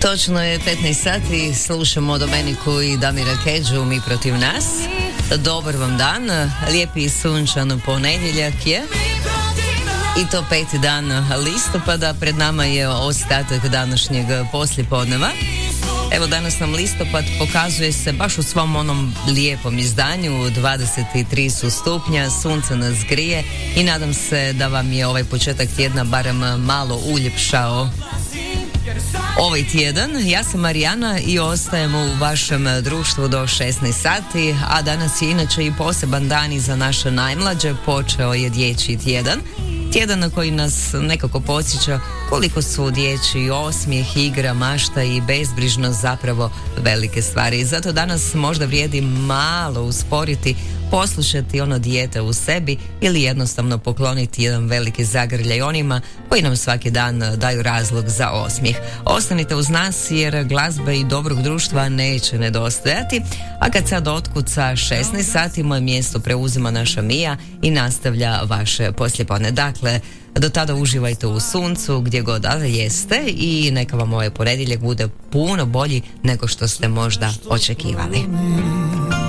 Točno je 15 sati, slušamo Domeniku i Damira Kedžu, Mi protiv nas. Dobar vam dan, lijepi i sunčan ponedjeljak je. I to 5. dan listopada, pred nama je ostatak današnjeg poslijepodneva. Evo danas nam listopad pokazuje se baš u svom onom lijepom izdanju, 23 su stupnja, sunce nas grije i nadam se da vam je ovaj početak tjedna barem malo uljepšao ovaj tjedan. Ja sam Marijana i ostajemo u vašem društvu do 16 sati, a danas je inače i poseban dan i za naše najmlađe, počeo je dječji tjedan. Tjedan na koji nas nekako podsjeća koliko su dječji osmijeh, igra, mašta i bezbrižnost zapravo velike stvari. Zato danas možda vrijedi malo usporiti, poslušati ono dijete u sebi ili jednostavno pokloniti jedan veliki zagrljaj onima koji nam svaki dan daju razlog za osmijeh. Ostanite uz nas jer glazbe i dobrog društva neće nedostajati, a kad sad otkuca 16 sati moje mjesto preuzima naša Mija i nastavlja vaše poslijepodne. Dakle, do tada uživajte u suncu gdje god da jeste i neka vam ovaj ponedjeljak bude puno bolji nego što ste možda očekivali.